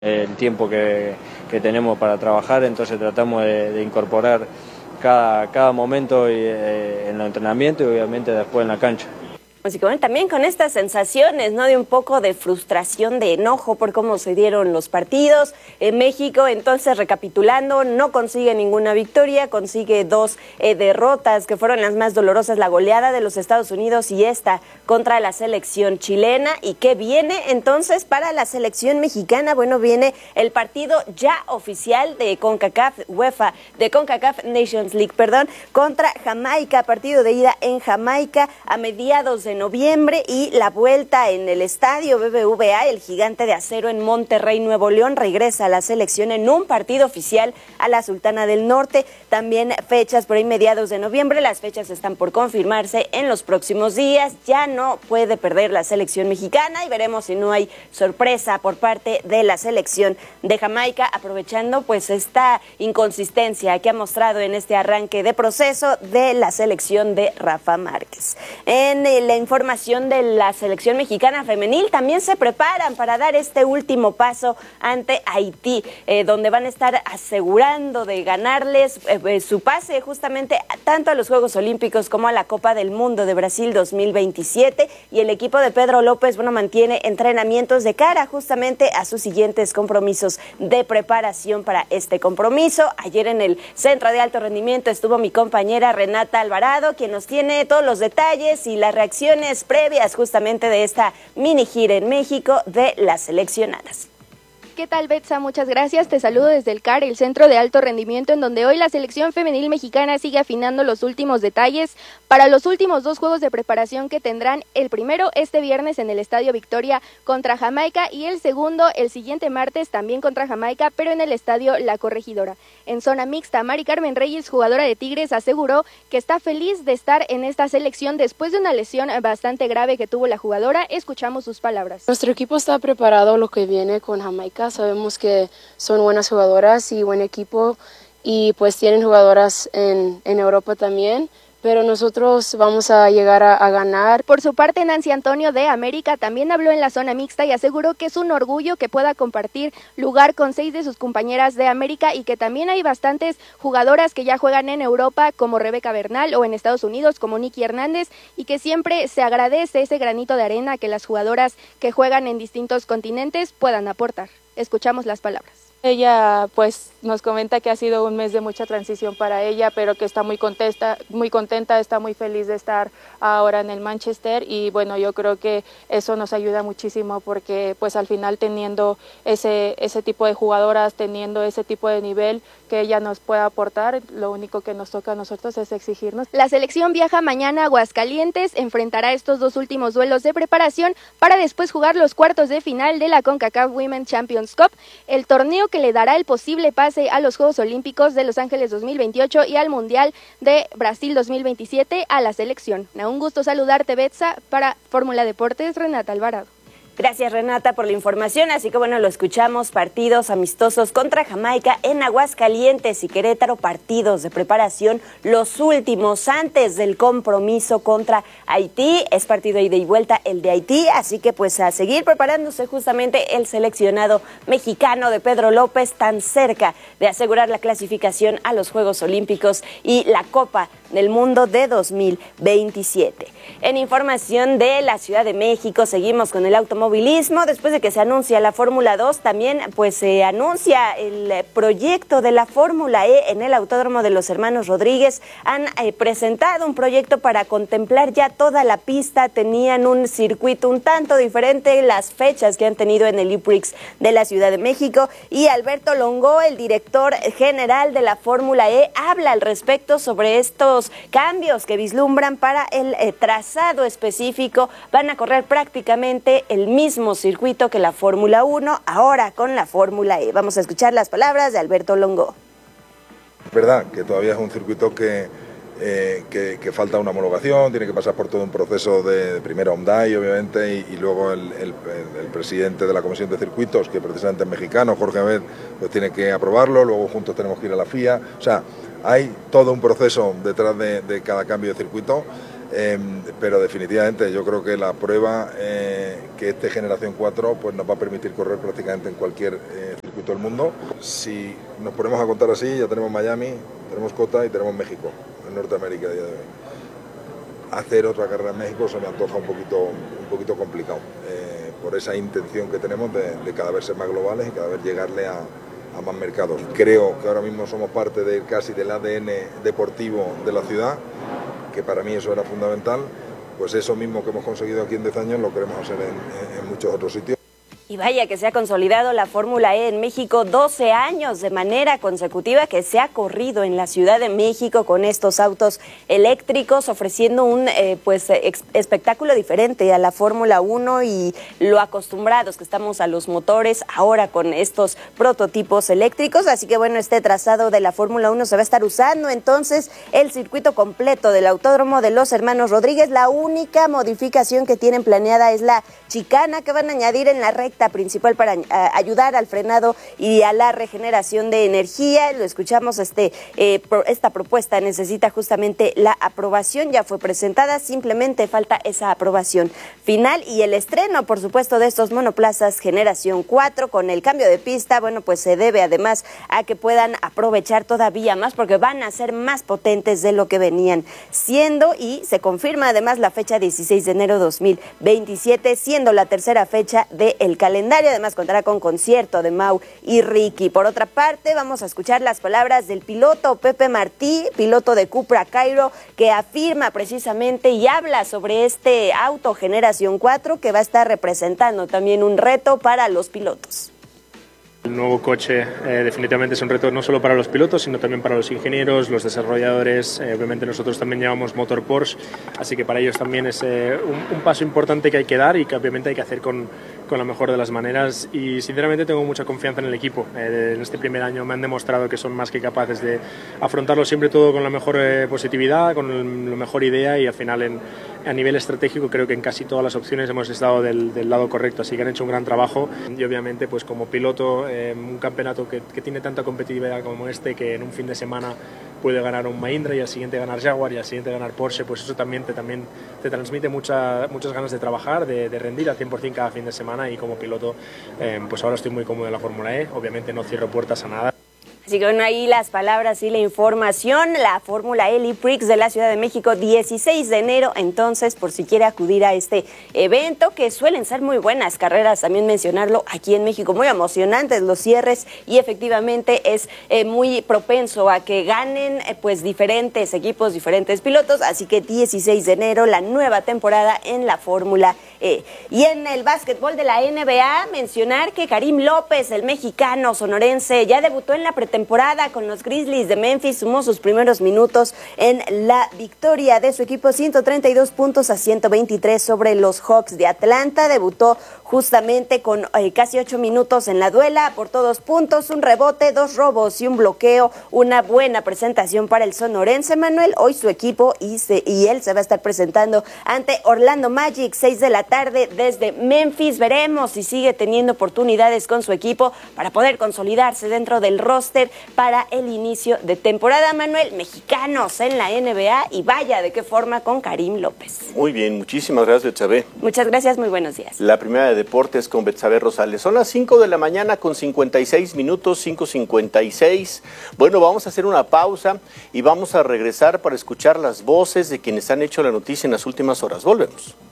El tiempo que tenemos para trabajar, entonces tratamos de incorporar cada momento en el entrenamiento y obviamente después en la cancha. Así que bueno, también con estas sensaciones, ¿no? De un poco de frustración, de enojo por cómo se dieron los partidos. En México, entonces, recapitulando, no consigue ninguna victoria, consigue 2 derrotas que fueron las más dolorosas, la goleada de los Estados Unidos y esta contra la selección chilena. ¿Y qué viene entonces para la selección mexicana? Bueno, viene el partido ya oficial de CONCACAF Nations League, contra Jamaica, partido de ida en Jamaica a mediados de noviembre, y la vuelta en el estadio BBVA, el Gigante de Acero en Monterrey, Nuevo León. Regresa a la selección en un partido oficial a la Sultana del Norte. También fechas por ahí mediados de noviembre, las fechas están por confirmarse en los próximos días. Ya no puede perder la selección mexicana y veremos si no hay sorpresa por parte de la selección de Jamaica, aprovechando pues esta inconsistencia que ha mostrado en este arranque de proceso de la selección de Rafa Márquez. En la información de la selección mexicana femenil, también se preparan para dar este último paso ante Haití, donde van a estar asegurando de ganarles su pase justamente tanto a los Juegos Olímpicos como a la Copa del Mundo de Brasil 2027, y el equipo de Pedro López, mantiene entrenamientos de cara justamente a sus siguientes compromisos de preparación para este compromiso. Ayer en el Centro de Alto Rendimiento estuvo mi compañera Renata Alvarado, quien nos tiene todos los detalles y las reacciones previas justamente de esta mini gira en México de las seleccionadas. ¿Qué tal, Betsa? Muchas gracias. Te saludo desde el CAR, el Centro de Alto Rendimiento, en donde hoy la selección femenil mexicana sigue afinando los últimos detalles para los últimos 2 juegos de preparación que tendrán, el primero este viernes en el Estadio Victoria contra Jamaica y el segundo el siguiente martes también contra Jamaica, pero en el Estadio La Corregidora. En zona mixta, Mari Carmen Reyes, jugadora de Tigres, aseguró que está feliz de estar en esta selección después de una lesión bastante grave que tuvo la jugadora. Escuchamos sus palabras. Nuestro equipo está preparado lo que viene con Jamaica. Sabemos que son buenas jugadoras y buen equipo, y pues tienen jugadoras en Europa también, pero nosotros vamos a llegar a ganar. Por su parte, Nancy Antonio de América también habló en la zona mixta y aseguró que es un orgullo que pueda compartir lugar con 6 de sus compañeras de América, y que también hay bastantes jugadoras que ya juegan en Europa como Rebeca Bernal, o en Estados Unidos como Nicky Hernández, y que siempre se agradece ese granito de arena que las jugadoras que juegan en distintos continentes puedan aportar. Escuchamos las palabras. Ella pues nos comenta que ha sido un mes de mucha transición para ella, pero que está muy contenta, está muy feliz de estar ahora en el Manchester, y bueno, yo creo que eso nos ayuda muchísimo, porque pues al final teniendo ese tipo de jugadoras, teniendo ese tipo de nivel que ella nos pueda aportar, lo único que nos toca a nosotros es exigirnos. La selección viaja mañana a Aguascalientes, enfrentará estos 2 últimos duelos de preparación para después jugar los cuartos de final de la CONCACAF Women's Champions Cup, el torneo que le dará el posible pase a los Juegos Olímpicos de Los Ángeles 2028 y al Mundial de Brasil 2027 a la selección. Un gusto saludarte, Betsa. Para Fórmula Deportes, Renata Alvarado. Gracias, Renata, por la información. Así que bueno, lo escuchamos: partidos amistosos contra Jamaica en Aguascalientes y Querétaro, partidos de preparación, los últimos antes del compromiso contra Haití. Es partido ida y vuelta el de Haití, así que pues a seguir preparándose justamente el seleccionado mexicano de Pedro López, tan cerca de asegurar la clasificación a los Juegos Olímpicos y la Copa del Mundo de 2027. En información de la Ciudad de México, seguimos con el automovilismo. Después de que se anuncia la Fórmula 2, también pues se anuncia el proyecto de la Fórmula E en el Autódromo de los Hermanos Rodríguez. Han presentado un proyecto para contemplar ya toda la pista. Tenían un circuito un tanto diferente, las fechas que han tenido en el E-Prix de la Ciudad de México, y Alberto Longo, el director general de la Fórmula E, habla al respecto sobre estos cambios que vislumbran para el trazado específico. Van a correr prácticamente el mismo circuito que la Fórmula 1, ahora con la Fórmula E. Vamos a escuchar las palabras de Alberto Longo. Es verdad que todavía es un circuito que falta una homologación, tiene que pasar por todo un proceso de primero Hyundai, obviamente, y luego el presidente de la Comisión de Circuitos, que precisamente es mexicano, Jorge Abed, pues tiene que aprobarlo, luego juntos tenemos que ir a la FIA. O sea, hay todo un proceso detrás de cada cambio de circuito. Pero definitivamente yo creo que la prueba que este Generación 4 pues nos va a permitir correr prácticamente en cualquier circuito del mundo. Si nos ponemos a contar así, ya tenemos Miami, tenemos Cota y tenemos México, en Norteamérica a día de hoy. Hacer otra carrera en México se me antoja un poquito complicado, por esa intención que tenemos de cada vez ser más globales y cada vez llegarle a más mercados. Creo que ahora mismo somos parte casi del ADN deportivo de la ciudad, que para mí eso era fundamental. Pues eso mismo que hemos conseguido aquí en 10 años lo queremos hacer en muchos otros sitios. Y vaya que se ha consolidado la Fórmula E en México, 12 años de manera consecutiva que se ha corrido en la Ciudad de México con estos autos eléctricos, ofreciendo un espectáculo diferente a la Fórmula 1 y lo acostumbrados que estamos a los motores ahora con estos prototipos eléctricos. Así que bueno, este trazado de la Fórmula 1 se va a estar usando entonces el circuito completo del Autódromo de los Hermanos Rodríguez. La única modificación que tienen planeada es la chicana que van a añadir en la recta principal para ayudar al frenado y a la regeneración de energía. Lo escuchamos, esta propuesta necesita justamente la aprobación, ya fue presentada, simplemente falta esa aprobación final y el estreno, por supuesto, de estos monoplazas Generación 4 con el cambio de pista. Bueno, pues se debe además a que puedan aprovechar todavía más porque van a ser más potentes de lo que venían siendo y se confirma además la fecha 16 de enero 2027, siendo la tercera fecha del calendario. Además contará con concierto de Mau y Ricky. Por otra parte, vamos a escuchar las palabras del piloto Pepe Martí, piloto de Cupra Cairo, que afirma precisamente y habla sobre este auto Generación 4 que va a estar representando también un reto para los pilotos. El nuevo coche definitivamente es un reto no solo para los pilotos, sino también para los ingenieros, los desarrolladores. Obviamente nosotros también llevamos motor Porsche, así que para ellos también es un paso importante que hay que dar y que obviamente hay que hacer con la mejor de las maneras. Y sinceramente tengo mucha confianza en el equipo. En este primer año me han demostrado que son más que capaces de afrontarlo siempre todo con la mejor positividad, con la mejor idea y al final a nivel estratégico creo que en casi todas las opciones hemos estado del lado correcto, así que han hecho un gran trabajo y obviamente pues como piloto un campeonato que tiene tanta competitividad como este, que en un fin de semana puede ganar un Mahindra y al siguiente ganar Jaguar y al siguiente ganar Porsche, pues eso también te transmite muchas ganas de trabajar, de rendir al 100% cada fin de semana y como piloto pues ahora estoy muy cómodo en la Fórmula E, obviamente no cierro puertas a nada. Así que bueno, ahí las palabras y la información. La Fórmula E Prix de la Ciudad de México, 16 de enero, entonces, por si quiere acudir a este evento, que suelen ser muy buenas carreras, también mencionarlo aquí en México, muy emocionantes los cierres y efectivamente es muy propenso a que ganen pues diferentes equipos, diferentes pilotos, así que 16 de enero, la nueva temporada en la Fórmula E. Y en el básquetbol de la NBA, mencionar que Karim López, el mexicano sonorense, ya debutó en la pretemporada con los Grizzlies de Memphis, sumó sus primeros minutos en la victoria de su equipo, 132 puntos a 123 sobre los Hawks de Atlanta. Debutó justamente con casi 8 minutos en la duela, aportó 2 puntos, un rebote, 2 robos y un bloqueo. Una buena presentación para el sonorense, Manuel. Hoy su equipo y él se va a estar presentando ante Orlando Magic, 6 de la tarde desde Memphis. Veremos si sigue teniendo oportunidades con su equipo para poder consolidarse dentro del roster para el inicio de temporada. Manuel, mexicanos en la NBA y vaya de qué forma con Karim López. Muy bien, muchísimas gracias, Betsabe. Muchas gracias, muy buenos días. La primera de deportes con Betsabe Rosales. Son las 5 de la mañana con 56 minutos, 5:56. Bueno, vamos a hacer una pausa y vamos a regresar para escuchar las voces de quienes han hecho la noticia en las últimas horas. Volvemos.